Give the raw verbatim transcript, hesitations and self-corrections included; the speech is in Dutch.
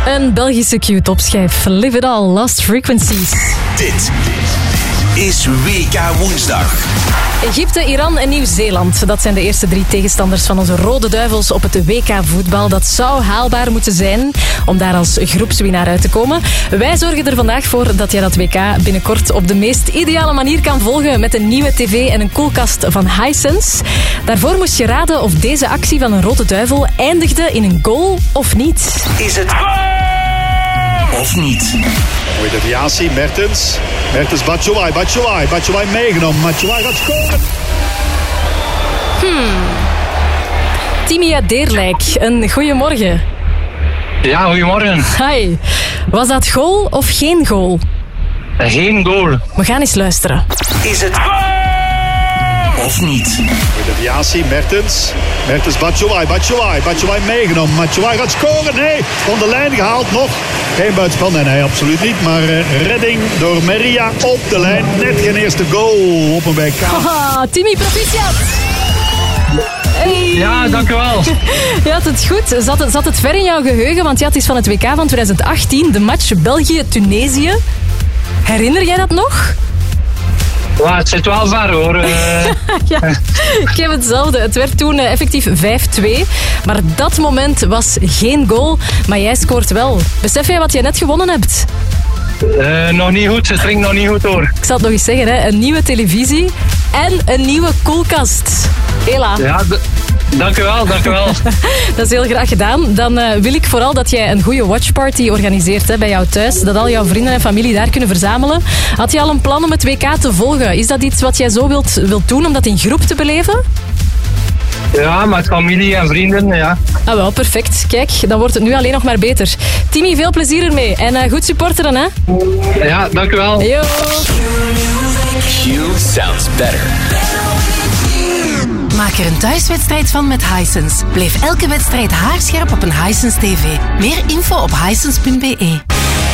Een Belgische Q-topschijf. Live It All, Lost Frequencies. Dit is W K Woensdag. Egypte, Iran en Nieuw-Zeeland. Dat zijn de eerste drie tegenstanders van onze Rode Duivels op het W K voetbal. Dat zou haalbaar moeten zijn om daar als groepswinnaar uit te komen. Wij zorgen er vandaag voor dat jij dat W K binnenkort op de meest ideale manier kan volgen met een nieuwe tv en een koelkast van Hisense. Daarvoor moest je raden of deze actie van een Rode Duivel eindigde in een goal of niet. Is het of niet? Mooie deviatie, Mertens. Mertens, Batshuayi, Batshuayi. Batshuayi meegenomen. Batshuayi gaat scoren. Hmm. Timia Deerlijk, een goeiemorgen. Ja, goedemorgen. Hi. Was dat goal of geen goal? Geen goal. We gaan eens luisteren. Is het of niet? Mooie deviatie, Mertens. Mertens, Batshuayi, Batshuayi. Batshuayi meegenomen. Batshuayi gaat scoren. Nee, van de lijn gehaald nog. Geen buitenspel, nee, nee, absoluut niet. Maar uh, redding door Meria op de lijn. Net geen eerste goal op een W K. Haha, Timmy, proficiat. Hey. Ja, dank u wel. Je had het goed. Zat het, zat het ver in jouw geheugen? Want ja, het is van het W K van twintig achttien. De match België-Tunesië. Herinner jij dat nog? Ja, het zit wel ver hoor. Uh... ja, ik heb hetzelfde. Het werd toen uh, effectief vijf twee. Maar dat moment was geen goal. Maar jij scoort wel. Besef jij wat je net gewonnen hebt? Uh, nog niet goed. Het drinkt nog niet goed hoor. Ik zal het nog eens zeggen. Hè. Een nieuwe televisie en een nieuwe koelkast. Hela. Ja, d- dank u wel, dank u wel. Dat is heel graag gedaan. Dan uh, wil ik vooral dat jij een goede watchparty organiseert hè, bij jou thuis. Dat al jouw vrienden en familie daar kunnen verzamelen. Had je al een plan om het W K te volgen? Is dat iets wat jij zo wilt, wilt doen om dat in groep te beleven? Ja, met familie en vrienden, ja. Ah wel, perfect. Kijk, dan wordt het nu alleen nog maar beter. Timmy, veel plezier ermee. En uh, goed supporteren, hè? Ja, dank u wel. Yo. Q sounds better. Maak er een thuiswedstrijd van met Hisense. Beleef elke wedstrijd haarscherp op een Hisense tv. Meer info op hisense punt b e.